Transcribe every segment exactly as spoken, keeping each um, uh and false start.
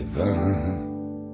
vins.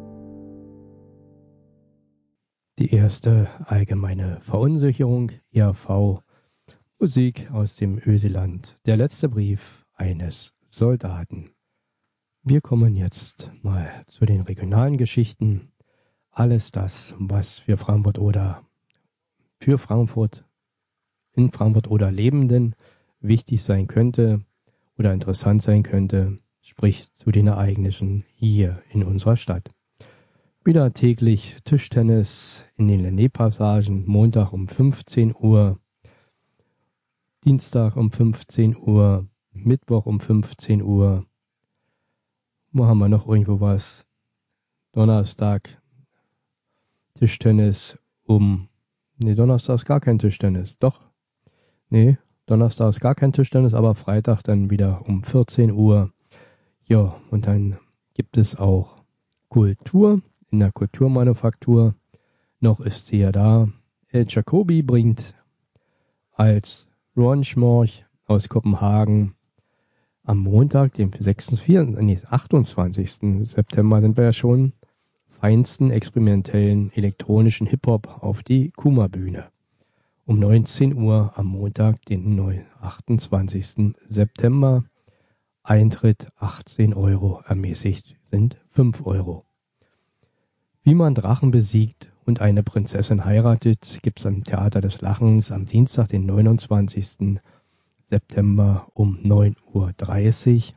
Die erste allgemeine Verunsicherung, E R V, Musik aus dem Öseland, der letzte Brief eines Soldaten. Wir kommen jetzt mal zu den regionalen Geschichten. Alles das, was für Frankfurt oder für Frankfurt, in Frankfurt oder Lebenden wichtig sein könnte oder interessant sein könnte, sprich zu den Ereignissen hier in unserer Stadt. Wieder täglich Tischtennis in den Lenné-Passagen, Montag um fünfzehn Uhr, Dienstag um fünfzehn Uhr, Mittwoch um fünfzehn Uhr. Wo haben wir noch irgendwo was? Donnerstag Tischtennis um... Ne, Donnerstag ist gar kein Tischtennis. Doch. Ne, Donnerstag ist gar kein Tischtennis, aber Freitag dann wieder um vierzehn Uhr. Ja, und dann gibt es auch Kultur in der Kulturmanufaktur. Noch ist sie ja da. El Jacobi bringt als Ronschmorch aus Kopenhagen am Montag, dem sechsundzwanzigsten, nee, achtundzwanzigsten September sind wir ja schon, feinsten experimentellen elektronischen Hip-Hop auf die Kuma-Bühne. Um neunzehn Uhr am Montag, den achtundzwanzigsten September. Eintritt achtzehn Euro, ermäßigt sind fünf Euro. Wie man Drachen besiegt und eine Prinzessin heiratet, gibt es am Theater des Lachens am Dienstag, den neunundzwanzigsten September um neun Uhr dreißig.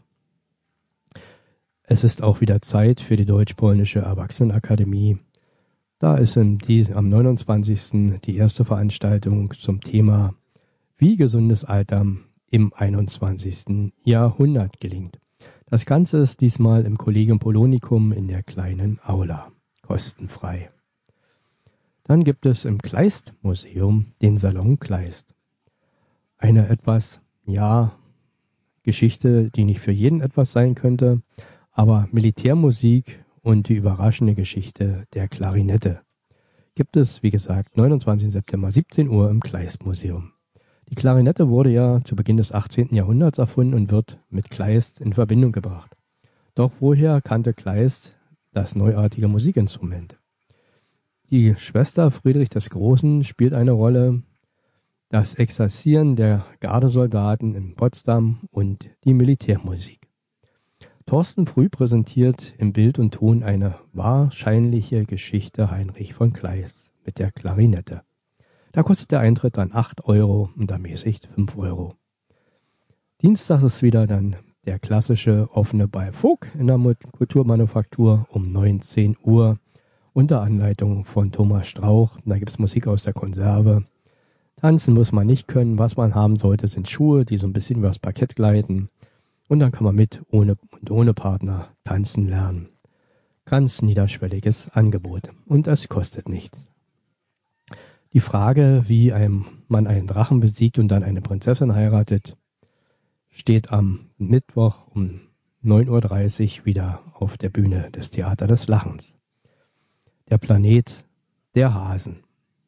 Es ist auch wieder Zeit für die Deutsch-Polnische Erwachsenenakademie. Da ist im, die, am neunundzwanzigsten die erste Veranstaltung zum Thema Wie gesundes Altern im einundzwanzigsten Jahrhundert gelingt. Das Ganze ist diesmal im Collegium Polonicum in der kleinen Aula, kostenfrei. Dann gibt es im Kleist-Museum den Salon Kleist. Eine etwas, ja, Geschichte, die nicht für jeden etwas sein könnte, aber Militärmusik und die überraschende Geschichte der Klarinette gibt es, wie gesagt, neunundzwanzigsten September, siebzehn Uhr im Kleist-Museum. Die Klarinette wurde ja zu Beginn des achtzehnten Jahrhunderts erfunden und wird mit Kleist in Verbindung gebracht. Doch woher kannte Kleist das neuartige Musikinstrument? Die Schwester Friedrich des Großen spielt eine Rolle, das Exerzieren der Gardesoldaten in Potsdam und die Militärmusik. Thorsten Früh präsentiert im Bild und Ton eine wahrscheinliche Geschichte Heinrich von Kleist mit der Klarinette. Da kostet der Eintritt dann acht Euro und ermäßigt fünf Euro. Dienstag ist wieder dann der klassische offene Ball Vogt in der Kulturmanufaktur um neunzehn Uhr unter Anleitung von Thomas Strauch. Da gibt es Musik aus der Konserve. Tanzen muss man nicht können. Was man haben sollte, sind Schuhe, die so ein bisschen über das Parkett gleiten. Und dann kann man mit ohne und ohne Partner tanzen lernen. Ganz niederschwelliges Angebot. Und es kostet nichts. Die Frage, wie ein, man einen Drachen besiegt und dann eine Prinzessin heiratet, steht am Mittwoch um neun Uhr dreißig wieder auf der Bühne des Theater des Lachens. Der Planet der Hasen.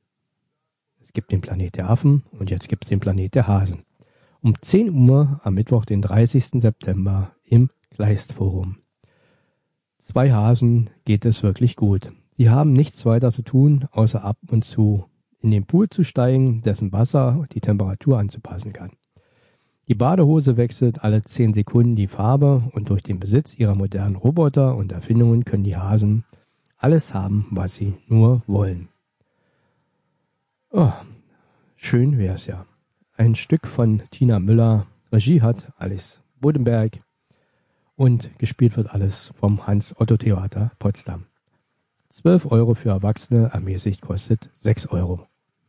Es gibt den Planet der Affen und jetzt gibt es den Planet der Hasen. Um zehn Uhr am Mittwoch, den dreißigsten September im Kleistforum. Zwei Hasen geht es wirklich gut. Sie haben nichts weiter zu tun, außer ab und zu in den Pool zu steigen, dessen Wasser die Temperatur anzupassen kann. Die Badehose wechselt alle zehn Sekunden die Farbe und durch den Besitz ihrer modernen Roboter und Erfindungen können die Hasen alles haben, was sie nur wollen. Oh, schön wär's ja. Ein Stück von Tina Müller, Regie hat Alice Bodenberg und gespielt wird alles vom Hans-Otto-Theater Potsdam. zwölf Euro für Erwachsene, ermäßigt kostet sechs Euro.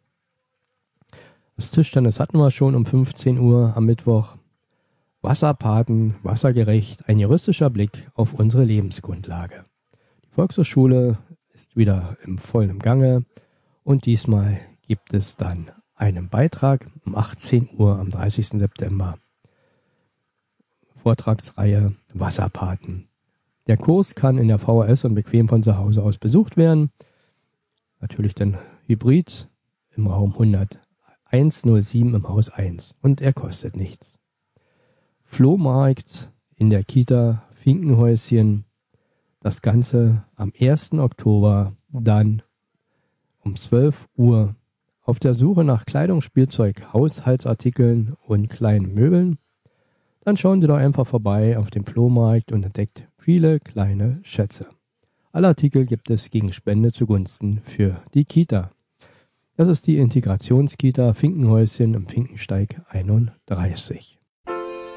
Das Tischtennis hatten wir schon um fünfzehn Uhr am Mittwoch. Wasserpaten, wassergerecht, ein juristischer Blick auf unsere Lebensgrundlage. Die Volkshochschule ist wieder im vollen Gange und diesmal gibt es dann einen Beitrag um achtzehn Uhr am dreißigsten September. Vortragsreihe Wasserpaten. Der Kurs kann in der V H S und bequem von zu Hause aus besucht werden. Natürlich dann Hybrid im Raum hunderteins-null-sieben im Haus eins und er kostet nichts. Flohmarkt in der Kita Finkenhäuschen. Das Ganze am ersten Oktober, dann um zwölf Uhr. Auf der Suche nach Kleidung, Spielzeug, Haushaltsartikeln und kleinen Möbeln? Dann schauen Sie doch einfach vorbei auf dem Flohmarkt und entdeckt viele kleine Schätze. Alle Artikel gibt es gegen Spende zugunsten für die Kita. Das ist die Integrationskita Finkenhäuschen im Finkensteig einunddreißig.